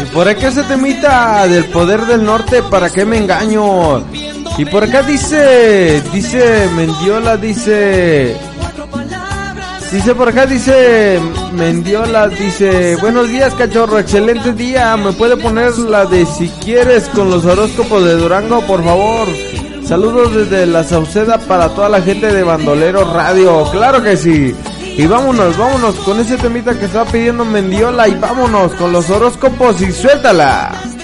Y por acá ese temita del poder del norte, ¿para qué me engaño? Y por acá dice Mendiola, dice por acá, dice Mendiola, dice: buenos días, cachorro, excelente día. ¿Me puede poner la de Si Quieres con los horóscopos de Durango, por favor? Saludos desde La Sauceda para toda la gente de Bandolero Radio. Claro que sí. Y vámonos con ese temita que estaba pidiendo Mendiola. Y vámonos con los horóscopos y suéltala.